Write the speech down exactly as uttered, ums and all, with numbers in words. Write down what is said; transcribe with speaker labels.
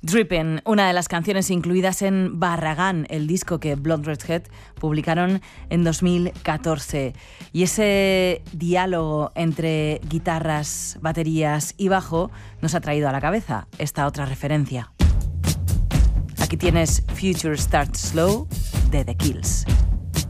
Speaker 1: Drippin', una de las canciones incluidas en Barragán, el disco que Blonde Redhead publicaron en dos mil catorce. Y ese diálogo entre guitarras, baterías y bajo nos ha traído a la cabeza esta otra referencia. Aquí tienes Future Starts Slow de The Kills.